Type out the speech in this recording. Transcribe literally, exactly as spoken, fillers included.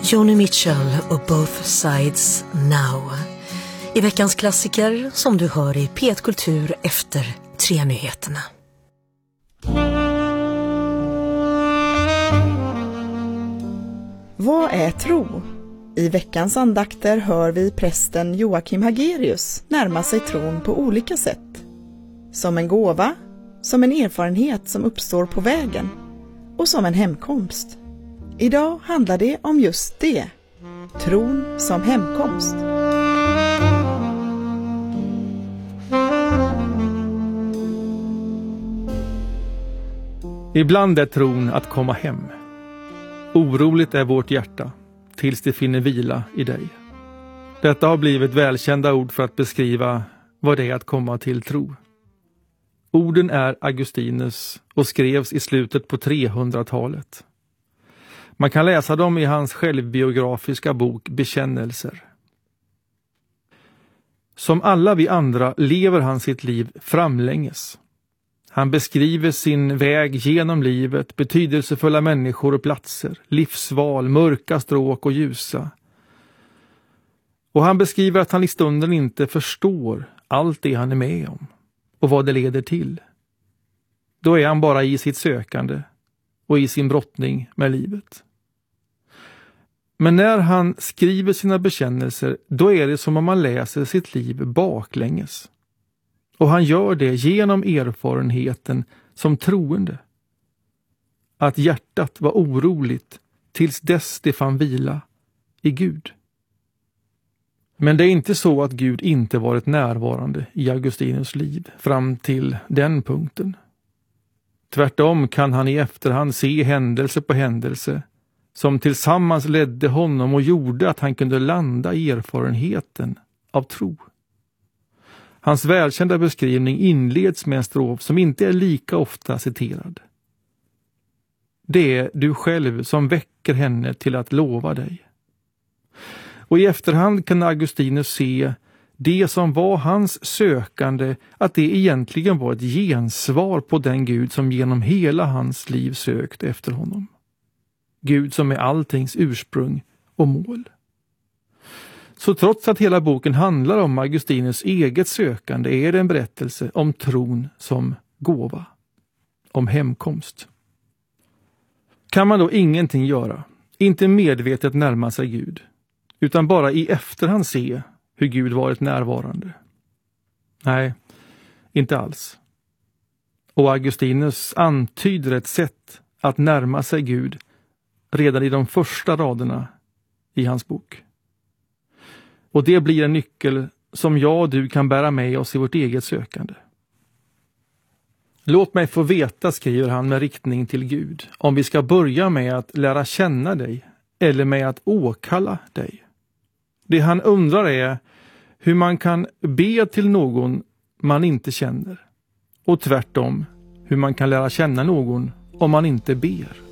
Joni Mitchell och Both Sides Now. I veckans klassiker som du hör i P ett Kultur efter tre nyheterna. Vad är tro? I veckans andakter hör vi prästen Joakim Hagerius närma sig tron på olika sätt. Som en gåva, som en erfarenhet som uppstår på vägen och som en hemkomst. Idag handlar det om just det, tron som hemkomst. Ibland är tron att komma hem. Oroligt är vårt hjärta, tills det finner vila i dig. Detta har blivit välkända ord för att beskriva vad det är att komma till tro. Orden är Augustinus och skrevs i slutet på trehundratalet. Man kan läsa dem i hans självbiografiska bok Bekännelser. Som alla vi andra lever han sitt liv framlänges. Han beskriver sin väg genom livet, betydelsefulla människor och platser, livsval, mörka stråk och ljusa. Och han beskriver att han i stunden inte förstår allt det han är med om och vad det leder till. Då är han bara i sitt sökande och i sin brottning med livet. Men när han skriver sina bekännelser, då är det som om man läser sitt liv baklänges. Och han gör det genom erfarenheten som troende. Att hjärtat var oroligt tills dess det fann vila i Gud. Men det är inte så att Gud inte varit närvarande i Augustinus liv fram till den punkten. Tvärtom kan han i efterhand se händelse på händelse som tillsammans ledde honom och gjorde att han kunde landa i erfarenheten av tro. Hans välkända beskrivning inleds med en strof som inte är lika ofta citerad. Det är du själv som väcker henne till att lova dig. Och i efterhand kan Augustinus se det som var hans sökande, att det egentligen var ett gensvar på den Gud som genom hela hans liv sökt efter honom. Gud som är alltings ursprung och mål. Så trots att hela boken handlar om Augustinus eget sökande är det en berättelse om tron som gåva, om hemkomst. Kan man då ingenting göra, inte medvetet närma sig Gud, utan bara i efterhand se hur Gud varit närvarande? Nej, inte alls. Och Augustinus antyder ett sätt att närma sig Gud redan i de första raderna i hans bok. Och det blir en nyckel som jag och du kan bära med oss i vårt eget sökande. Låt mig få veta, skriver han med riktning till Gud, om vi ska börja med att lära känna dig eller med att åkalla dig. Det han undrar är hur man kan be till någon man inte känner och tvärtom hur man kan lära känna någon om man inte ber.